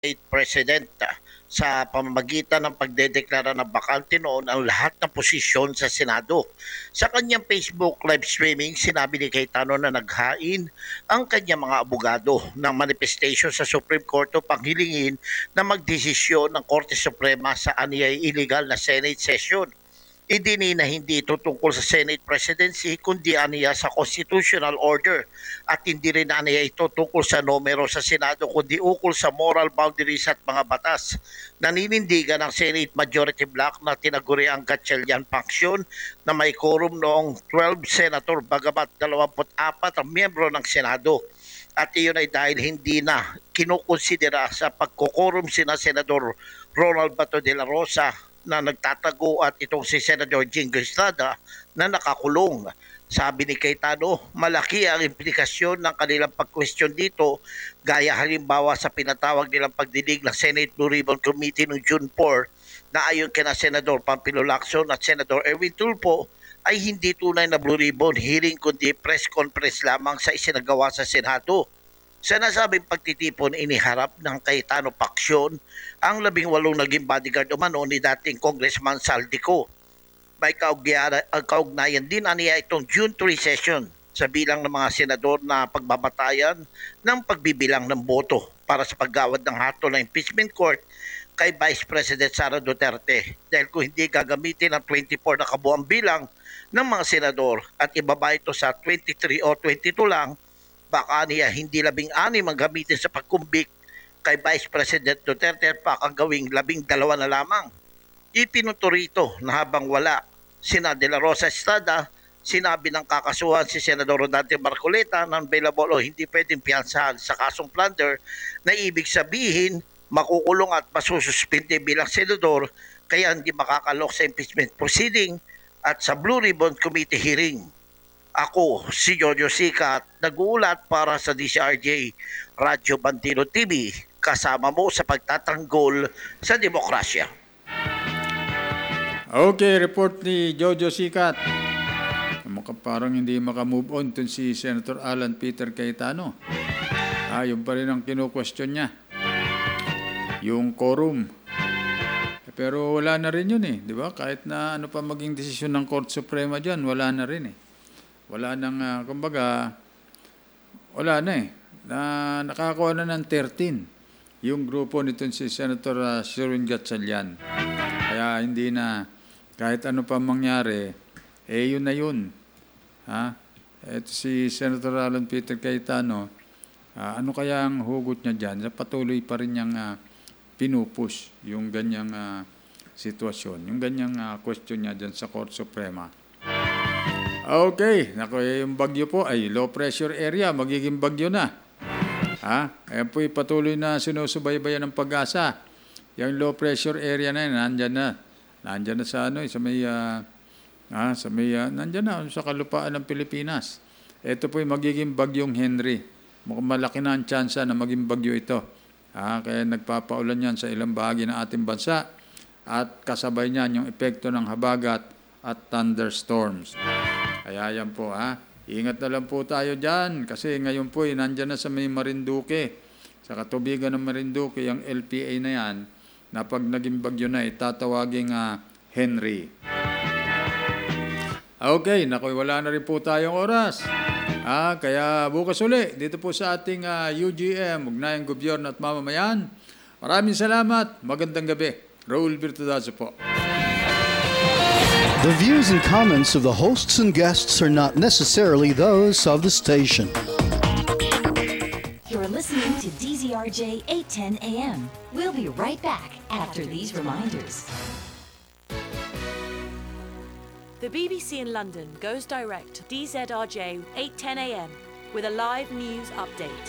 President sa pamamagitan ng pagdedeklara ng bakante noon ang lahat ng posisyon sa Senado. Sa kanyang Facebook live streaming, sinabi ni Cayetano na naghain ang kanyang mga abogado ng manifestation sa Supreme Court upang hilingin na magdesisyon ng Korte Suprema sa aniyay illegal na Senate session. Idini na hindi ito tungkol sa Senate presidency kundi aniya sa constitutional order at hindi rin aniya ito tungkol sa numero sa Senado kundi ukol sa moral boundaries at mga batas. Naninindigan ng Senate Majority Bloc na tinaguri ang Gatchalian Faction na may quorum noong 12 senator bagamat 24 ang miyembro ng Senado. At iyon ay dahil hindi na kinukonsidera sa pagkukurum sina Senador Ronald Bato de la Rosa na nagtatago at itong si Senador Jingo Estrada na nakakulong. Sabi ni Cayetano, malaki ang implikasyon ng kanilang pag-question dito gaya halimbawa sa pinatawag nilang pagdinig ng Senate Blue Ribbon Committee noong June 4 na ayon kina Senador Pampilo Lacson at Senador Erwin Tulfo ay hindi tunay na Blue Ribbon hearing kundi press conference lamang sa isinagawa sa Senado. Sa nasabing pagtitipon iniharap ng Cayetano Faction ang 18 naging bodyguard umano ni dating Congressman Saldico. May kaugnayan din aniya itong June 3 session sa bilang ng mga senador na pagbabatayan ng pagbibilang ng boto para sa paggawad ng hatol ng impeachment court kay Vice President Sara Duterte dahil kung hindi gagamitin ang 24 na kabuang bilang ng mga senador at ibaba ito sa 23 o 22 lang, baka niya hindi 16 ang gamitin sa pagkumbik kay Vice President Duterte at ang gawing 12 na lamang. Itinuturito na habang wala sina De La Rosa Estrada, sinabi ng kakasuhan si Senador Rodante Marcoleta na available o hindi pwedeng piyansahan sa kasong plunder na ibig sabihin makukulong at masususpinde bilang senador kaya hindi makakalok sa impeachment proceeding at sa Blue Ribbon Committee hearing. Ako, si Jojo Sikat, nag-uulat para sa DCRJ Radyo Bandino TV, kasama mo sa pagtatanggol sa demokrasya. Okay, report ni Jojo Sikat. Parang hindi makamove on to si Senator Alan Peter Cayetano. Yun pa rin ang kinu-question niya. Yung quorum. Pero wala na rin yun di ba? Kahit na ano pa maging desisyon ng Korte Suprema dyan, wala na rin Wala nang, kumbaga, wala na na nakakuha na ng 13 yung grupo nito si Senator Sherwin Gatchalian. Kaya hindi na, kahit ano pa mangyari, yun na yun. Ito si Senator Alan Peter Cayetano, ano kaya ang hugot niya dyan? Patuloy pa rin niyang pinupush yung ganyang sitwasyon, yung ganyang question niya dyan sa Korte Suprema. Okay, yung bagyo po ay low pressure area, magiging bagyo na. Ayan po patuloy na sinusubaybayan ng Pag-asa. Yung low pressure area na yun, nandyan na. Nandyan na sa nandyan na sa kalupaan ng Pilipinas. Ito po magiging bagyong Henry. Malaki na ang tsansa na maging bagyo ito. Kaya nagpapaulan yan sa ilang bahagi ng ating bansa at kasabay niyan yung epekto ng habagat at thunderstorms. Kaya yan po Ingat na lang po tayo dyan kasi ngayon po nandyan na sa may Marinduque. Sa katubigan ng Marinduque, yung LPA na yan, na pag naging bagyo na tatawaging Henry. Okay, wala na rin po tayong oras. Kaya bukas uli, dito po sa ating UGM, Ugnayang Gobyerno at Mamamayan. Maraming salamat. Magandang gabi. Raul Virtudazo po. The views and comments of the hosts and guests are not necessarily those of the station. You're listening to DZRJ 810 AM. We'll be right back after these reminders. The BBC in London goes direct to DZRJ 810 AM with a live news update.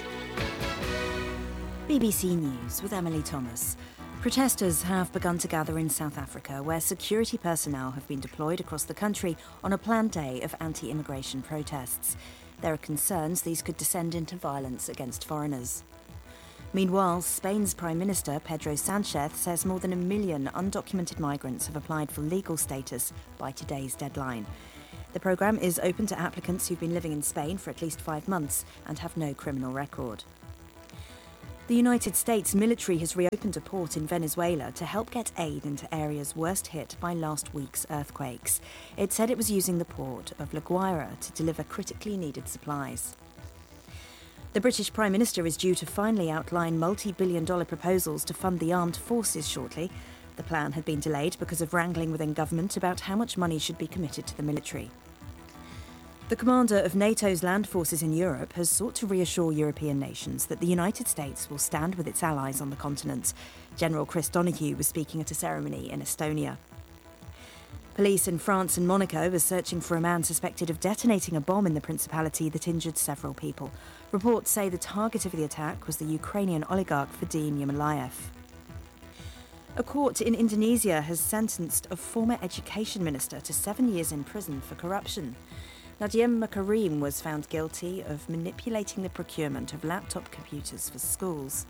BBC News with Emily Thomas. Protesters have begun to gather in South Africa, where security personnel have been deployed across the country on a planned day of anti-immigration protests. There are concerns these could descend into violence against foreigners. Meanwhile, Spain's Prime Minister, Pedro Sánchez, says more than 1 million undocumented migrants have applied for legal status by today's deadline. The programme is open to applicants who've been living in Spain for at least 5 months and have no criminal record. The United States military has reopened a port in Venezuela to help get aid into areas worst hit by last week's earthquakes. It said it was using the port of La Guaira to deliver critically needed supplies. The British Prime Minister is due to finally outline multi-billion-dollar proposals to fund the armed forces shortly. The plan had been delayed because of wrangling within government about how much money should be committed to the military. The commander of NATO's land forces in Europe has sought to reassure European nations that the United States will stand with its allies on the continent. General Chris Donoghue was speaking at a ceremony in Estonia. Police in France and Monaco are searching for a man suspected of detonating a bomb in the Principality that injured several people. Reports say the target of the attack was the Ukrainian oligarch Vadim Yamalayev. A court in Indonesia has sentenced a former education minister to 7 years in prison for corruption. Nadiem Makarim was found guilty of manipulating the procurement of laptop computers for schools.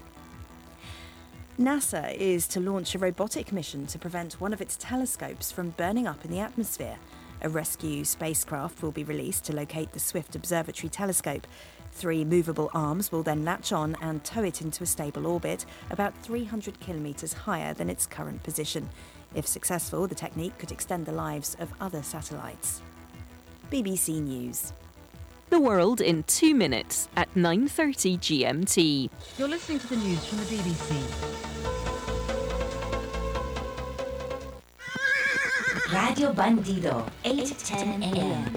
NASA is to launch a robotic mission to prevent one of its telescopes from burning up in the atmosphere. A rescue spacecraft will be released to locate the Swift Observatory telescope. 3 movable arms will then latch on and tow it into a stable orbit about 300 kilometres higher than its current position. If successful, the technique could extend the lives of other satellites. BBC News. The world in 2 minutes at 9:30 GMT. You're listening to the news from the BBC. Radio Bandido, 8 to 10 a.m.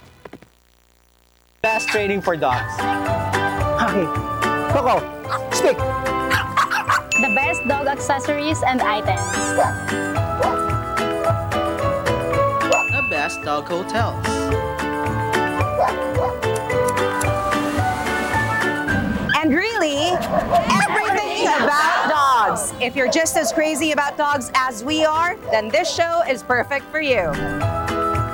Best training for dogs. Okay. Coco, speak. The best dog accessories and items. The best dog hotels. And really, everything about dogs. If you're just as crazy about dogs as we are, then this show is perfect for you.